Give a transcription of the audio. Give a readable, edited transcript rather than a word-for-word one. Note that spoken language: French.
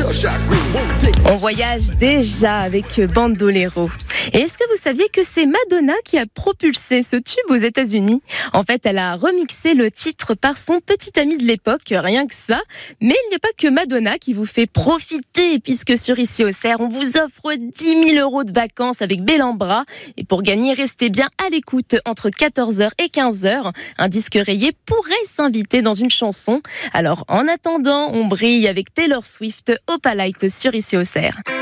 On voyage déjà avec Bandolero. Et est-ce que vous saviez que c'est Madonna qui a propulsé ce tube aux États-Unis ? En fait, elle a remixé le titre par son petit ami de l'époque, rien que ça. Mais il n'y a pas que Madonna qui vous fait profiter, puisque sur Ici au Cerf, on vous offre 10 000 € de vacances avec Bellambra. Et pour gagner, restez bien à l'écoute entre 14h et 15h. Un disque rayé pourrait s'inviter dans une chanson. Alors, en attendant, on brille avec Taylor Swift, Opalite sur Ici au Cerf.